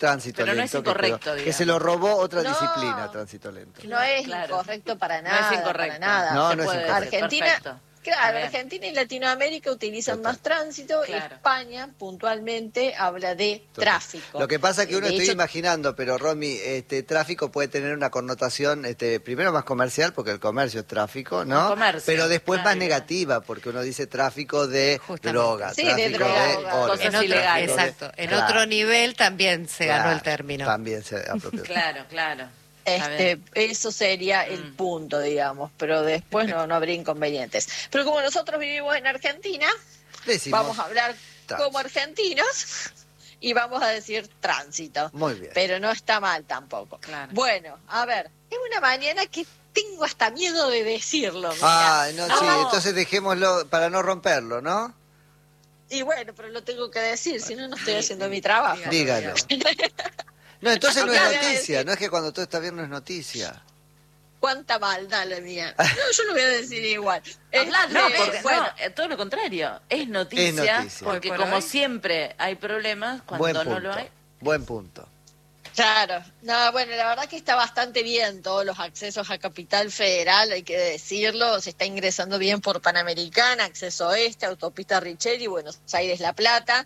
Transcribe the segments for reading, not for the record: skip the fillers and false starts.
tránsito Pero lento. no es incorrecto, que se lo robó otra No. disciplina, tránsito lento. No es Claro. incorrecto para No nada. es incorrecto. Para nada. No, Se no es puede incorrecto. decir, Argentina, perfecto. Está claro, bien. Argentina y Latinoamérica utilizan Total. más tránsito. Claro. España puntualmente habla de Total. tráfico. Lo que pasa es que uno De estoy hecho, imaginando, pero Romy, tráfico puede tener una connotación, primero más comercial, porque el comercio es tráfico, ¿no? Comercio, pero después claro. más negativa, porque uno dice tráfico de Justamente. droga, Sí, de tráfico droga, de oro, cosas En otro, ilegales. exacto. En Claro. otro nivel también se ganó el Claro, término. También se apropió. Claro, claro. Está bien. eso sería el punto, digamos, pero después no habría inconvenientes. Pero como nosotros vivimos en Argentina, Decimos, vamos a hablar tránsito. como argentinos y vamos a decir tránsito. Muy bien. Pero no está mal tampoco. Claro. Bueno, a ver, es una mañana que tengo hasta miedo de decirlo. mirá. No, sí, entonces dejémoslo para no romperlo, ¿no? Y bueno, pero lo tengo que decir, si no, no estoy haciendo mi trabajo. Dígalo. No, entonces no es Acá voy a noticia, decir- no es que cuando todo está bien no es noticia. Cuánta maldad la mía. No, yo lo voy a decir igual. No, porque, bueno, todo lo contrario. Es noticia, Es noticia. porque Hoy por como hoy. siempre hay problemas, cuando Buen no punto, lo hay. buen punto. claro. No, bueno, la verdad que está bastante bien todos los accesos a Capital Federal, hay que decirlo. Se está ingresando bien por Panamericana, Acceso Oeste, Autopista Richeri, Buenos Aires, La Plata.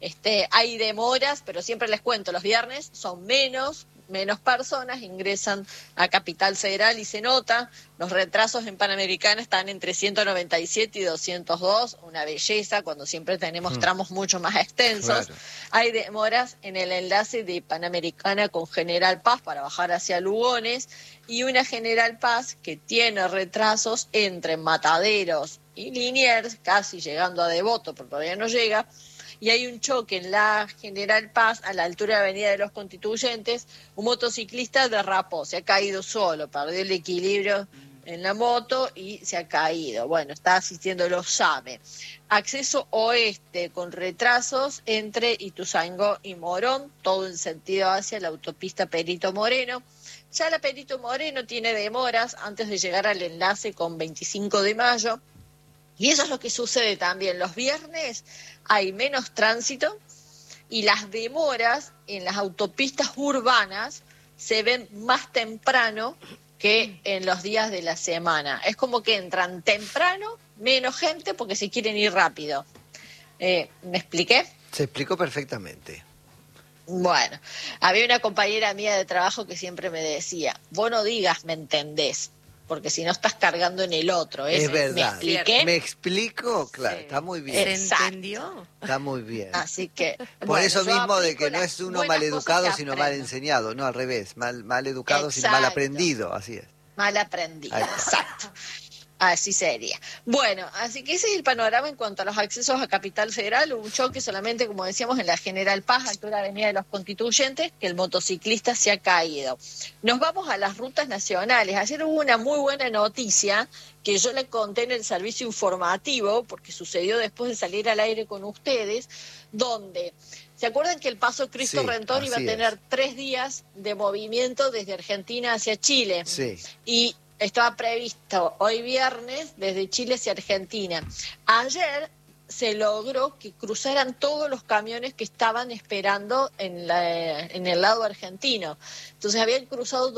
Hay demoras, pero siempre les cuento, los viernes son menos personas ingresan a Capital Federal y se nota. Los retrasos en Panamericana están entre 197 y 202, una belleza cuando siempre tenemos tramos mucho más extensos. Claro. Hay demoras en el enlace de Panamericana con General Paz para bajar hacia Lugones y una General Paz que tiene retrasos entre Mataderos y Liniers, casi llegando a Devoto, pero todavía no llega. Y hay un choque en la General Paz, a la altura de Avenida de los Constituyentes. Un motociclista derrapó, se ha caído solo, perdió el equilibrio en la moto y se ha caído. Bueno, está asistiendo los SAME. Acceso oeste con retrasos entre Ituzaingó y Morón, todo en sentido hacia la autopista Perito Moreno. Ya la Perito Moreno tiene demoras antes de llegar al enlace con 25 de mayo. Y eso es lo que sucede también. Los viernes hay menos tránsito y las demoras en las autopistas urbanas se ven más temprano que en los días de la semana. Es como que entran temprano, menos gente porque se quieren ir rápido. ¿Me expliqué? Se explicó perfectamente. Bueno, había una compañera mía de trabajo que siempre me decía, vos no digas me entendés, porque si no estás cargando en el otro. Es verdad. ¿Me expliqué? ¿Me explico? Claro, Sí. está muy ¿Se bien. Exacto. entendió? Está muy bien. Así que... Por bueno, eso yo mismo de aplico que no las es uno buenas mal cosas educado, que sino mal aprendo. enseñado. No, al revés. Mal educado, sino mal Exacto. aprendido. Así es. Mal aprendido, Ahí está. exacto. Así sería. Bueno, así que ese es el panorama en cuanto a los accesos a Capital Federal. Un choque solamente, como decíamos, en la General Paz, altura de Avenida de los Constituyentes, que el motociclista se ha caído. Nos vamos a las rutas nacionales. Ayer hubo una muy buena noticia que yo le conté en el servicio informativo, porque sucedió después de salir al aire con ustedes, donde... ¿Se acuerdan que el Paso Cristo Sí, Renton iba a así tener es. 3 días de movimiento desde Argentina hacia Chile? Sí. Y estaba previsto hoy viernes desde Chile hacia Argentina. Ayer se logró que cruzaran todos los camiones que estaban esperando en el lado argentino. Entonces habían cruzado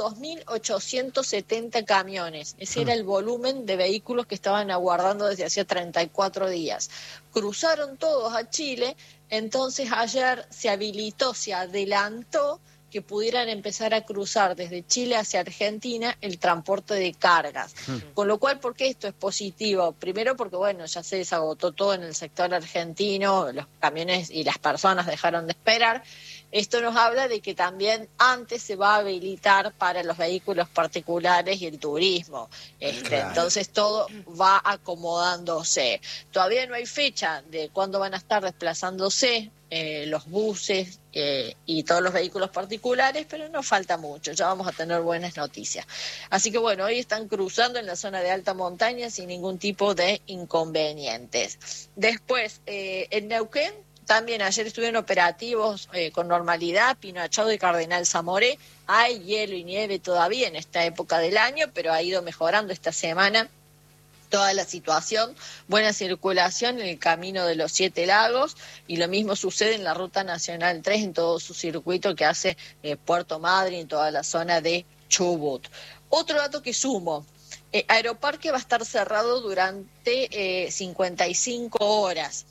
2.870 camiones. Ese era el volumen de vehículos que estaban aguardando desde hacía 34 días. Cruzaron todos a Chile, entonces ayer se habilitó, se adelantó que pudieran empezar a cruzar desde Chile hacia Argentina el transporte de cargas. Con lo cual, ¿por qué esto es positivo? Primero porque, bueno, ya se desagotó todo en el sector argentino, los camiones y las personas dejaron de esperar. Esto nos habla de que también antes se va a habilitar para los vehículos particulares y el turismo. Claro. Entonces todo va acomodándose. Todavía no hay fecha de cuándo van a estar desplazándose los buses y todos los vehículos particulares, pero no falta mucho, ya vamos a tener buenas noticias. Así que bueno, hoy están cruzando en la zona de alta montaña sin ningún tipo de inconvenientes. Después, en Neuquén, también ayer estuvieron operativos con normalidad, Pino Achado y Cardenal Zamoré. Hay hielo y nieve todavía en esta época del año, pero ha ido mejorando esta semana toda la situación, buena circulación en el camino de los 7 lagos, y lo mismo sucede en la Ruta Nacional 3 en todo su circuito que hace Puerto Madryn y toda la zona de Chubut. Otro dato que sumo, Aeroparque va a estar cerrado durante 55 horas.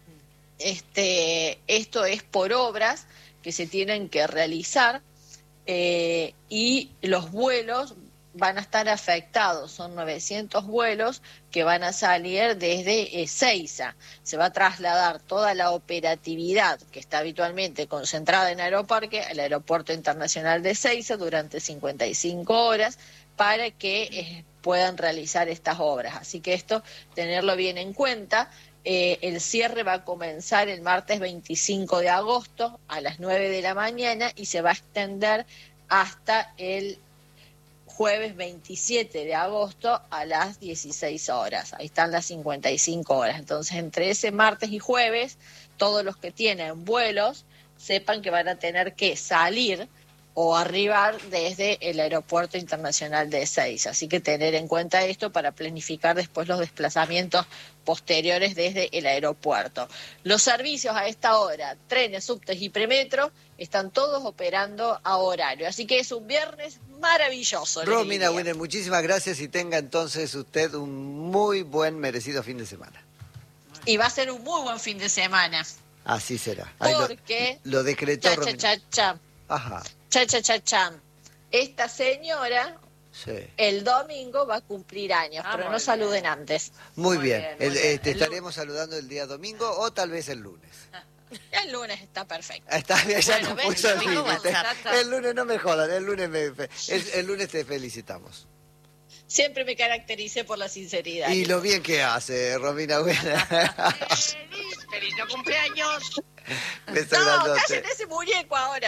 Esto es por obras que se tienen que realizar y los vuelos van a estar afectados. Son 900 vuelos que van a salir desde Ezeiza. Se va a trasladar toda la operatividad que está habitualmente concentrada en Aeroparque al Aeropuerto Internacional de Ezeiza durante 55 horas para que puedan realizar estas obras. Así que esto, tenerlo bien en cuenta. El cierre va a comenzar el martes 25 de agosto a las 9 de la mañana y se va a extender hasta el jueves 27 de agosto a las 16 horas. Ahí están las 55 horas. Entonces, entre ese martes y jueves, todos los que tienen vuelos sepan que van a tener que salir o arribar desde el Aeropuerto Internacional de Ezeiza. Así que tener en cuenta esto para planificar después los desplazamientos posteriores desde el aeropuerto. Los servicios a esta hora, trenes, subtes y premetro, están todos operando a horario. Así que es un viernes maravilloso. Romina Winner, muchísimas gracias y tenga entonces usted un muy buen, merecido fin de semana. Y va a ser un muy buen fin de semana. Así será. Porque lo decretó Romina. Ajá. Esta señora el domingo va a cumplir años, pero no saluden antes. Muy bien. Estaremos saludando el día domingo o tal vez el lunes. El lunes está perfecto. Está bien, ya no puso el límite. El lunes no me jodan, el lunes te felicitamos. Siempre me caractericé por la sinceridad. Y lo bien que hace, Romina Buena. ¡Feliz cumpleaños! Beso no, grandote. cállate ese muñeco ahora.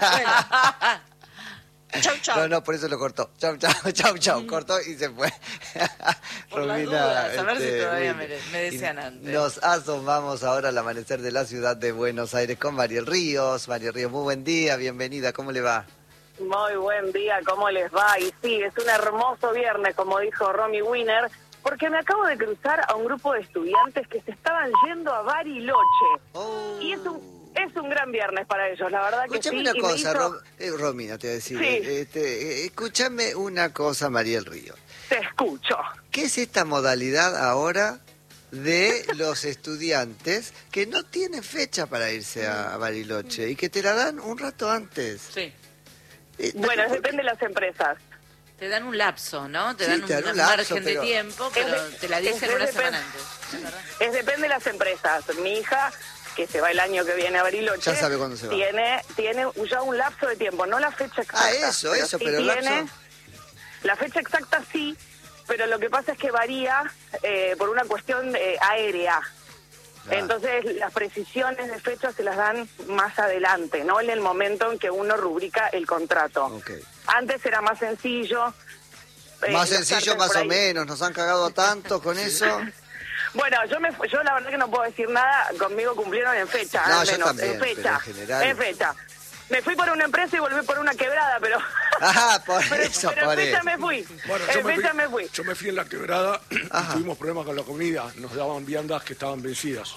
Bueno. Chau, chau. No, por eso lo cortó. Chau. Cortó y se fue. Por Romina, las dudas, a ver si todavía me desean antes. Nos asomamos ahora al amanecer de la ciudad de Buenos Aires con Mariel Ríos. Mariel Ríos, muy buen día, bienvenida, ¿cómo le va? Muy buen día, ¿cómo les va? Y sí, es un hermoso viernes, como dijo Romy Winner, porque me acabo de cruzar a un grupo de estudiantes que se estaban yendo a Bariloche. Oh. Y es un gran viernes para ellos, la verdad que escúchame sí. Una cosa, Romina, te voy a decir. Sí. Escúchame una cosa, Mariel Ríos. Te escucho. ¿Qué es esta modalidad ahora de los estudiantes que no tienen fecha para irse a Bariloche y que te la dan un rato antes? Sí. Bueno, depende de las empresas. Te dan un lapso, ¿no? Te sí, dan un margen de tiempo, pero te la dicen una semana antes. Depende de las empresas. Mi hija, que se va el año que viene a Bariloche, ya sabe cuándo se va. Tiene ya un lapso de tiempo, no la fecha exacta. Pero el lapso. La fecha exacta sí, pero lo que pasa es que varía por una cuestión aérea. Entonces las precisiones de fecha se las dan más adelante, no en el momento en que uno rubrica el contrato. Okay. Antes era más sencillo. Más sencillo más o menos, nos han cagado tanto con eso. Bueno, yo la verdad que no puedo decir nada, conmigo cumplieron en fecha, no, al menos, también, en fecha. En fecha. Me fui por una empresa y volví por una quebrada, pero... por pero por en fecha eso. me fui. Bueno, me fui. Yo me fui en la quebrada y tuvimos problemas con la comida. Nos daban viandas que estaban vencidas.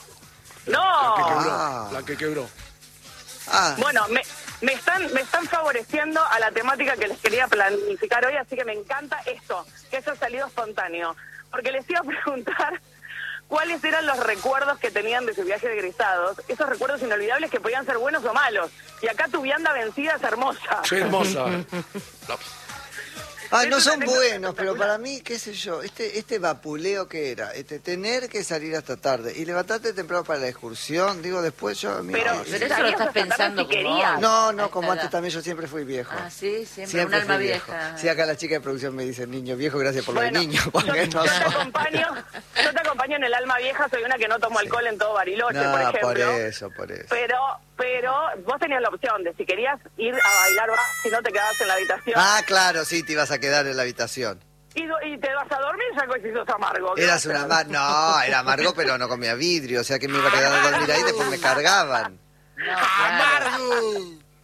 ¡No! La que quebró. Bueno, me están favoreciendo a la temática que les quería planificar hoy, así que me encanta esto, que eso ha salido espontáneo. Porque les iba a preguntar cuáles eran los recuerdos que tenían de su viaje de egresados, esos recuerdos inolvidables que podían ser buenos o malos. Y acá tu vianda vencida es hermosa. Sí, hermosa. No son buenos, pero para mí, qué sé yo, este vapuleo que era, tener que salir hasta tarde y levantarte temprano para la excursión, digo, después yo... Pero eso lo estás pensando como... No, como antes también, yo siempre fui viejo. Sí, siempre un alma vieja. Sí, acá la chica de producción me dice, niño viejo, gracias por lo de niño. Porque yo te acompaño en el alma vieja, soy una que no tomo alcohol en todo Bariloche, por ejemplo. Por eso. Pero vos tenías la opción de si querías ir a bailar o si no te quedabas en la habitación. Claro, sí, te ibas a quedar en la habitación. Y te vas a dormir ya que sos amargo. Eras una era amargo, pero no comía vidrio, o sea que me iba a quedar a dormir ahí y después me cargaban. ¡Amargo!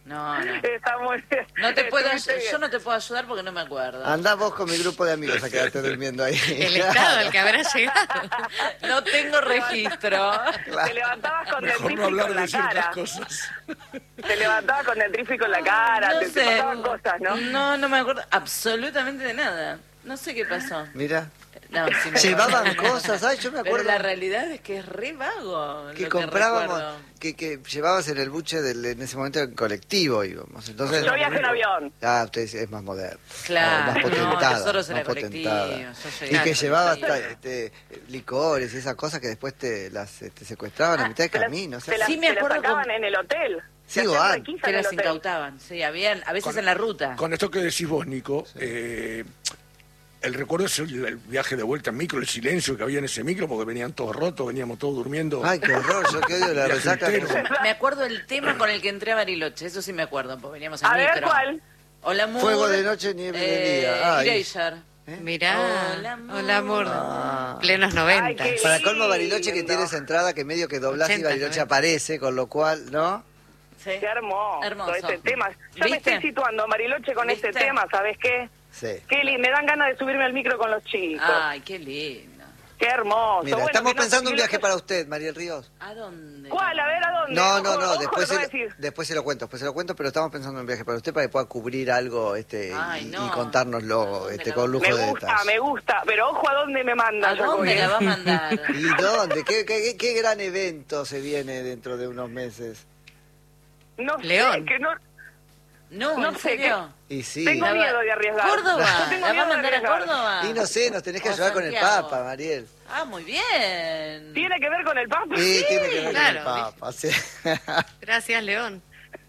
No. Está muy bien. Yo no te puedo ayudar porque no me acuerdo. Andá vos con mi grupo de amigos a quedarte durmiendo ahí. El estado al que habrá llegado. No tengo registro. Te levantabas con Mejor el no hablar en de la ciertas cara. cosas. Te levantabas con el trífico en la cara, No te sé. pasaban cosas, ¿no? No me acuerdo absolutamente de nada. No sé qué pasó. Mira. No, sí me Llevaban acuerdo. cosas, ¿sabes? Yo me Pero acuerdo la realidad es que es re vago. que lo comprábamos, recuerdo. que llevabas en el buche en ese momento en colectivo íbamos. Entonces, Yo viajé en avión. usted es más moderno. Claro, más no, potentada. nosotros era más colectivo, potentada. yo Y llegué que en llevabas colectivo. licores y esas cosas que después te secuestraban a mitad de camino. O sea, Sí, me te las acuerdo sacaban con- en el hotel. Sí, Te o hacían antes. requisa Que en el las hotel. incautaban, sí, habían, a veces en la ruta. Con esto que decís vos, Nico, el recuerdo es el viaje de vuelta en micro, el silencio que había en ese micro, porque venían todos rotos, veníamos todos durmiendo. Ay, qué horror, yo que odio la Viaje resaca. entero. Me acuerdo el tema con el que entré a Bariloche, eso sí me acuerdo, porque veníamos en A ver, micro. ¿cuál? Hola, amor. Fuego de noche, nieve de día. Ay. Erasure. Mirá. Hola, amor. Plenos 90. Ay, qué Para colmo Bariloche que lindo. tiene esa entrada que medio que doblás y 80, Bariloche 90. aparece, con lo cual, ¿no? Sí. Qué hermoso, Hermoso. este tema. Yo me ¿Viste? estoy situando, Mariloche, con ¿Viste? este tema, ¿sabes qué? Sí. Me dan ganas de subirme al micro con los chicos. Ay, qué lindo. Qué hermoso. Mira, Bueno, estamos que no- pensando un que viaje no- para usted, Mariel Ríos. ¿A dónde? ¿Cuál? A ver, ¿a dónde? No, Ojo, después lo se, que voy a decir. después se lo cuento, pero estamos pensando en un viaje para usted para que pueda cubrir algo Ay, no. y contárnoslo ¿Dónde con la- lujo de detalles. Me gusta, pero ojo a dónde me manda. ¿A dónde la va a mandar? ¿Y dónde? ¿Qué gran evento se viene dentro de unos meses? No sé, León. que no... No, No ¿en sé, serio? Y sí. Tengo La va- miedo de arriesgar. ¿Córdoba? Yo tengo ¿La va miedo a de mandar a arriesgar. Córdoba? Y no sé, nos tenés que O ayudar con el Santiago. Papa, Mariel. Ah, muy bien. ¿Tiene que ver con el Papa? Sí, tiene que ver claro, con el Papa, sí. Gracias, León.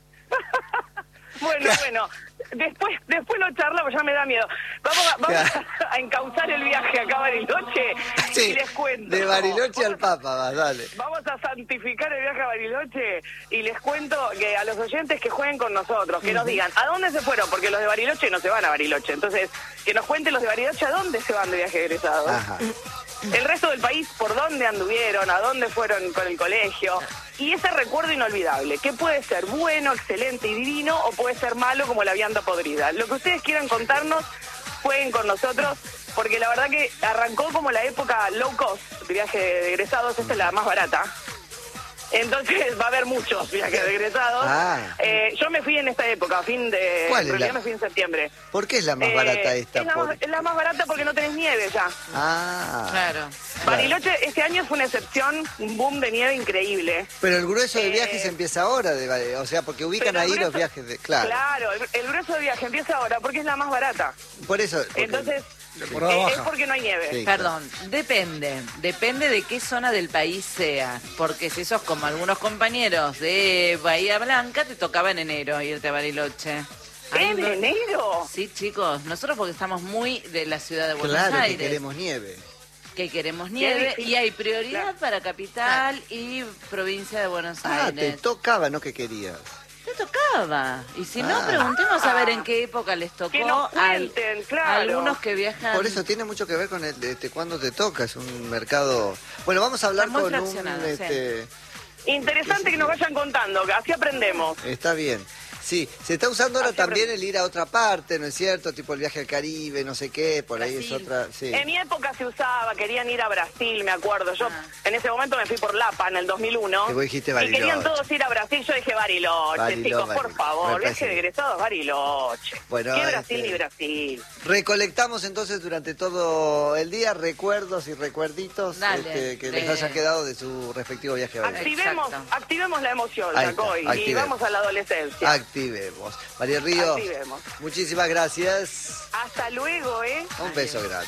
Bueno, después lo charlamos, ya me da miedo. Vamos a encauzar el viaje acá a Bariloche Sí, y les cuento. de Bariloche al Papa, va, dale. Vamos a santificar el viaje a Bariloche y les cuento que a los oyentes que jueguen con nosotros, que nos digan a dónde se fueron, porque los de Bariloche no se van a Bariloche. Entonces, que nos cuenten los de Bariloche a dónde se van de viaje egresados. Ajá. El resto del país, por dónde anduvieron, a dónde fueron con el colegio. Y ese recuerdo inolvidable, que puede ser bueno, excelente y divino, o puede ser malo como la vianda podrida. Lo que ustedes quieran contarnos, jueguen con nosotros, porque la verdad que arrancó como la época low cost de viaje de egresados, esta es la más barata. Entonces va a haber muchos viajes de egresados. Ah. Yo me fui en esta época, ¿Cuál en es realidad la- me fui en septiembre. ¿Por qué es la más barata esta? Es la más barata porque no tenés nieve ya. Ah. Claro. Bariloche este año fue una excepción, un boom de nieve increíble. Pero el grueso de Eh, viajes empieza ahora, o sea, porque ubican Pero el ahí los grueso- viajes de... Claro. el grueso de viaje empieza ahora porque es la más barata. Por eso... porque- Entonces, Temporada es baja. porque no hay nieve. Sí. Perdón, depende de qué zona del país sea, porque si sos como algunos compañeros de Bahía Blanca, te tocaba en enero irte a Bariloche. Ahí ¿En no- enero? Sí, chicos, nosotros porque estamos muy de la ciudad de Buenos Claro, que Aires, queremos nieve. que queremos nieve, difícil. y hay prioridad Claro. para capital y provincia de Buenos Ah, te Aires. tocaba, no que querías. Te tocaba. Y si no, Ah. preguntemos a ver en qué época les tocó Que nos cuenten, claro. a algunos que viajan. Por eso tiene mucho que ver con el cuándo te toca, es un mercado... Bueno, vamos a hablar Está muy con un... fraccionado, sí. Interesante que nos vayan contando, que así aprendemos. Está bien. Sí, se está usando ahora Así también aprendí. el ir a otra parte, ¿no es cierto? Tipo el viaje al Caribe, no sé qué, por ahí es Brasil. otra... Sí. En mi época se usaba, querían ir a Brasil, me acuerdo. Yo Ah. en ese momento me fui por Lapa en el 2001. Que vos dijiste y Bariloche. querían todos ir a Brasil, yo dije Bariloche, chicos, por Bariloche. favor, Me viaje parece de egresados, Bariloche. Bueno, ¿Qué Brasil este- ni Brasil? Recolectamos entonces durante todo el día recuerdos y recuerditos Dale, que les hayan quedado de su respectivo viaje a Bariloche. Exacto. Activemos la emoción, Ahí está, Jacoy, y activemos. vamos a la adolescencia. Activemos. María Río, Activemos. muchísimas gracias. Hasta luego, ¿eh? Un beso grande.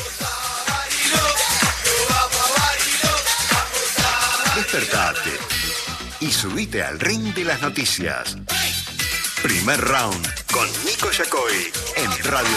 Despertate y subite al ring de las noticias. Primer round con Nico Yacoy en Radio